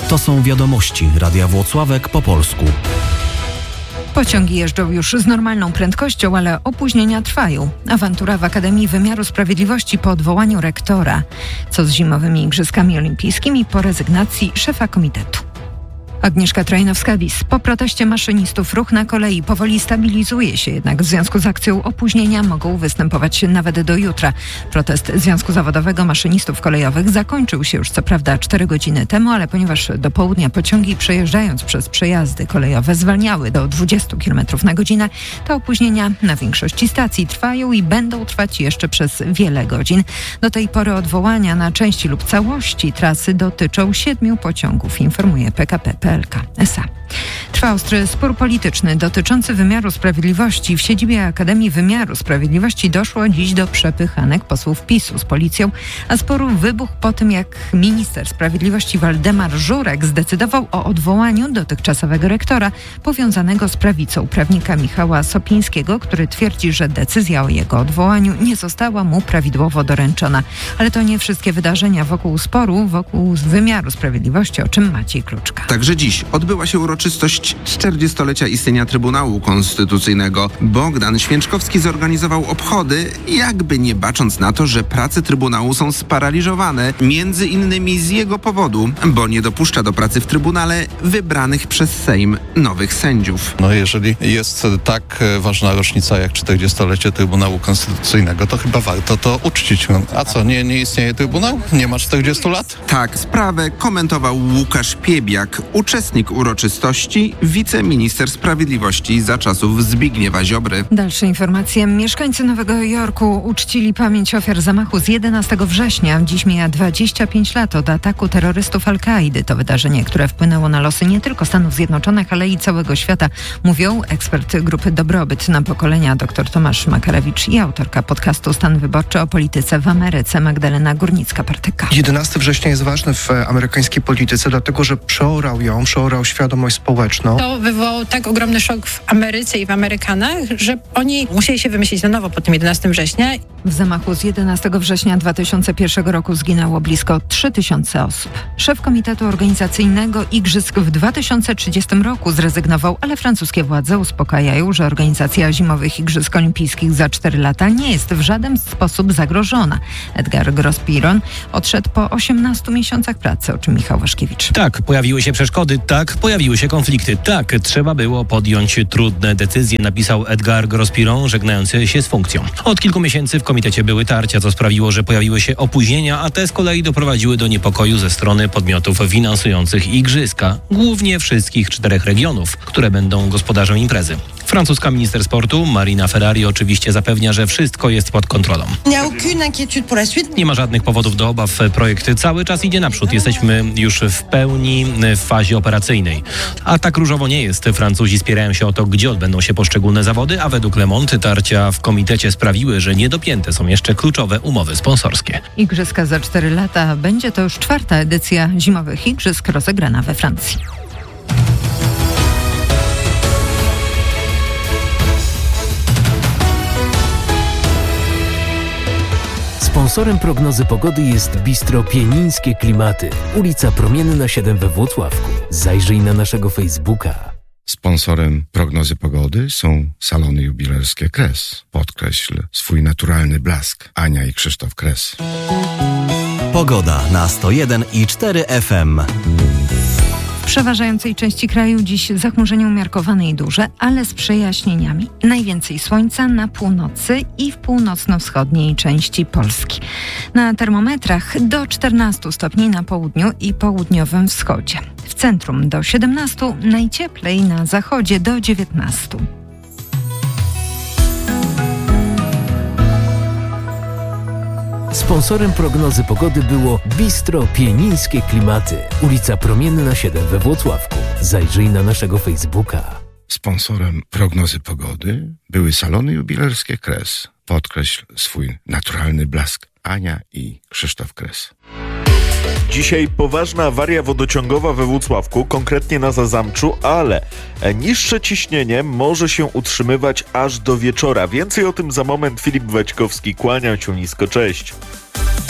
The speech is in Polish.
To są wiadomości Radia Włocławek po polsku. Pociągi jeżdżą już z normalną prędkością, ale opóźnienia trwają. Awantura w Akademii Wymiaru Sprawiedliwości po odwołaniu rektora. Co z zimowymi Igrzyskami Olimpijskimi po rezygnacji szefa komitetu? Agnieszka Trajnowska-Wiss. Po proteście maszynistów ruch na kolei powoli stabilizuje się, jednak w związku z akcją opóźnienia mogą występować nawet do jutra. Protest Związku Zawodowego Maszynistów Kolejowych zakończył się już co prawda 4 godziny temu, ale ponieważ do południa pociągi przejeżdżając przez przejazdy kolejowe zwalniały do 20 km na godzinę, to opóźnienia na większości stacji trwają i będą trwać jeszcze przez wiele godzin. Do tej pory odwołania na części lub całości trasy dotyczą 7 pociągów, informuje PKP PLK SA. Trwa ostry spór polityczny dotyczący wymiaru sprawiedliwości. W siedzibie Akademii Wymiaru Sprawiedliwości doszło dziś do przepychanek posłów PiS-u z policją, a spór wybuchł po tym, jak minister sprawiedliwości Waldemar Żurek zdecydował o odwołaniu dotychczasowego rektora powiązanego z prawicą prawnika Michała Sopińskiego, który twierdzi, że decyzja o jego odwołaniu nie została mu prawidłowo doręczona. Ale to nie wszystkie wydarzenia wokół sporu, wokół wymiaru sprawiedliwości, o czym Maciej Kluczka. Także dziś odbyła się uroczystość 40-lecia istnienia Trybunału Konstytucyjnego. Bogdan Święczkowski zorganizował obchody, jakby nie bacząc na to, że prace Trybunału są sparaliżowane, między innymi z jego powodu, bo nie dopuszcza do pracy w Trybunale wybranych przez Sejm nowych sędziów. Jeżeli jest tak ważna rocznica jak 40-lecie Trybunału Konstytucyjnego, to chyba warto to uczcić. A co, nie istnieje Trybunał? Nie ma 40 lat? Tak, sprawę komentował Łukasz Piebiak, uczestnik uroczystości, wiceminister sprawiedliwości za czasów Zbigniewa Ziobry. Dalsze informacje. Mieszkańcy Nowego Jorku uczcili pamięć ofiar zamachu z 11 września. Dziś mija 25 lat od ataku terrorystów Al-Kaidy. To wydarzenie, które wpłynęło na losy nie tylko Stanów Zjednoczonych, ale i całego świata, mówią ekspert grupy Dobrobyt na pokolenia dr Tomasz Makarewicz i autorka podcastu Stan Wyborczy o polityce w Ameryce Magdalena Górnicka-Partyka. 11 września jest ważny w amerykańskiej polityce, dlatego że przeorał świadomość społeczną. To wywołało tak ogromny szok w Ameryce i w Amerykanach, że oni musieli się wymyślić na nowo po tym 11 września. W zamachu z 11 września 2001 roku zginęło blisko 3000 osób. Szef Komitetu Organizacyjnego Igrzysk w 2030 roku zrezygnował, ale francuskie władze uspokajają, że organizacja zimowych Igrzysk Olimpijskich za 4 lata nie jest w żaden sposób zagrożona. Edgar Grospiron odszedł po 18 miesiącach pracy, o czym Michał Waszkiewicz. Tak, pojawiły się przeszkody, tak, pojawiły się konflikty, tak, trzeba było podjąć trudne decyzje, napisał Edgar Grospiron, żegnający się z funkcją. Od kilku miesięcy w komitecie były tarcia, co sprawiło, że pojawiły się opóźnienia, a te z kolei doprowadziły do niepokoju ze strony podmiotów finansujących igrzyska, głównie wszystkich 4 regionów, które będą gospodarzem imprezy. Francuska minister sportu Marina Ferrari oczywiście zapewnia, że wszystko jest pod kontrolą. Nie ma żadnych powodów do obaw. Projekt cały czas idzie naprzód. Jesteśmy już w pełni w fazie operacyjnej. A tak różowo nie jest. Francuzi spierają się o to, gdzie odbędą się poszczególne zawody, a według Le Monde tarcia w komitecie sprawiły, że niedopięte są jeszcze kluczowe umowy sponsorskie. Igrzyska za 4 lata. Będzie to już 4. edycja zimowych igrzysk rozegrana we Francji. Sponsorem prognozy pogody jest Bistro Pienińskie Klimaty, ulica Promienna 7 we Włocławku. Zajrzyj na naszego Facebooka. Sponsorem prognozy pogody są salony jubilerskie Kres. Podkreśl swój naturalny blask. Ania i Krzysztof Kres. Pogoda na 101,4 FM. W przeważającej części kraju dziś zachmurzenie umiarkowane i duże, ale z przejaśnieniami. Najwięcej słońca na północy i w północno-wschodniej części Polski. Na termometrach do 14 stopni na południu i południowym wschodzie. W centrum do 17, najcieplej na zachodzie do 19. Sponsorem prognozy pogody było Bistro Pienińskie Klimaty, ulica Promienna 7 we Włocławku. Zajrzyj na naszego Facebooka. Sponsorem prognozy pogody były salony jubilerskie Kres. Podkreśl swój naturalny blask. Ania i Krzysztof Kres. Dzisiaj poważna awaria wodociągowa we Włocławku, konkretnie na Zazamczu, ale niższe ciśnienie może się utrzymywać aż do wieczora. Więcej o tym za moment. Filip Waćkowski, kłaniam się nisko, cześć.